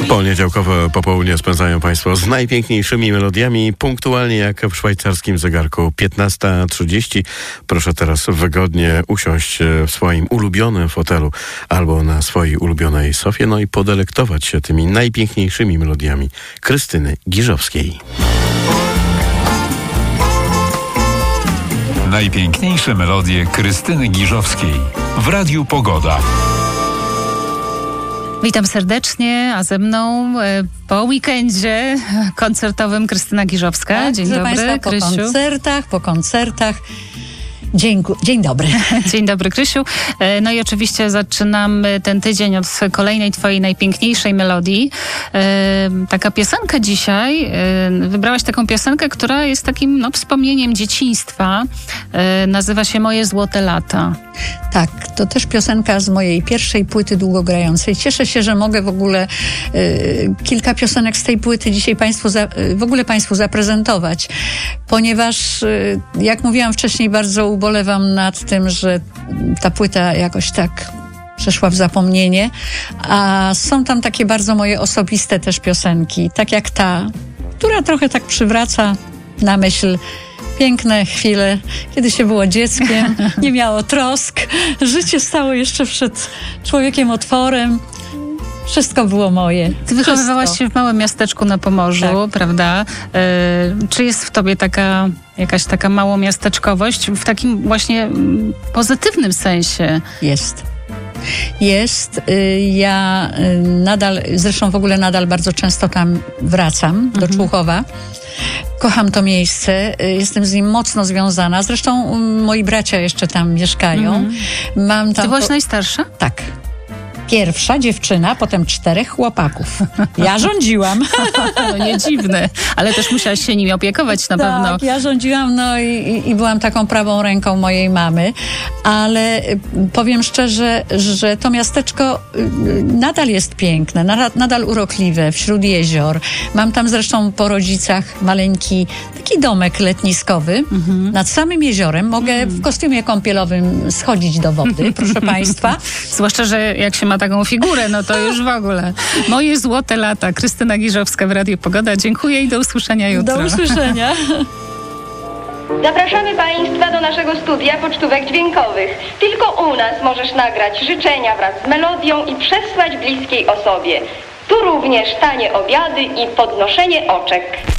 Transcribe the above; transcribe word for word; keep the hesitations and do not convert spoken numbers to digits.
Poniedziałkowe popołudnie spędzają Państwo z najpiękniejszymi melodiami, punktualnie jak w szwajcarskim zegarku piętnasta trzydzieści. Proszę teraz wygodnie usiąść w swoim ulubionym fotelu albo na swojej ulubionej sofie, no i podelektować się tymi najpiękniejszymi melodiami Krystyny Giżowskiej. Najpiękniejsze melodie Krystyny Giżowskiej w Radiu Pogoda. Witam serdecznie, a ze mną e, po weekendzie koncertowym Krystyna Giżowska. Tak, Dzień dobry, dobry, Państwa, Krysiu. Po koncertach, po koncertach. Dzień, dzień dobry. Dzień dobry, Krysiu. E, no i oczywiście zaczynamy ten tydzień od kolejnej twojej najpiękniejszej melodii. E, taka piosenka dzisiaj. E, wybrałaś taką piosenkę, która jest takim no, wspomnieniem dzieciństwa. E, nazywa się Moje złote lata. Tak, to też piosenka z mojej pierwszej płyty długogrającej. Cieszę się, że mogę w ogóle y, kilka piosenek z tej płyty dzisiaj Państwu, za, y, w ogóle Państwu zaprezentować, ponieważ y, jak mówiłam wcześniej, bardzo ubolewam nad tym, że ta płyta jakoś tak przeszła w zapomnienie, a są tam takie bardzo moje osobiste też piosenki, tak jak ta, która trochę tak przywraca na myśl piękne chwile, kiedy się było dzieckiem, nie miało trosk, życie stało jeszcze przed człowiekiem otworem. Wszystko było moje. Ty wychowywałaś się w małym miasteczku na Pomorzu, tak, prawda? E, czy jest w tobie taka jakaś taka małomiasteczkowość w takim właśnie m, pozytywnym sensie? Jest. Jest. Ja nadal, zresztą w ogóle nadal bardzo często tam wracam, mhm. do Człuchowa. Kocham to miejsce, jestem z nim mocno związana. Zresztą moi bracia jeszcze tam mieszkają. Mhm. Mam tam Ty byłaś po... najstarsza? Tak. Pierwsza dziewczyna, potem czterech chłopaków. Ja rządziłam. No nie dziwne, ale też musiałaś się nimi opiekować na tak, pewno. Tak, ja rządziłam, no i, i byłam taką prawą ręką mojej mamy, ale powiem szczerze, że to miasteczko nadal jest piękne, nadal urokliwe, wśród jezior. Mam tam zresztą po rodzicach maleńki taki domek letniskowy mhm. nad samym jeziorem. Mogę mhm. w kostiumie kąpielowym schodzić do wody, proszę Państwa. Zwłaszcza, że jak się ma taką figurę, no to już w ogóle. Moje złote lata. Krystyna Giżowska w Radiu Pogoda. Dziękuję i do usłyszenia jutro. Do usłyszenia. Zapraszamy Państwa do naszego studia pocztówek dźwiękowych. Tylko u nas możesz nagrać życzenia wraz z melodią i przesłać bliskiej osobie. Tu również tanie obiady i podnoszenie oczek.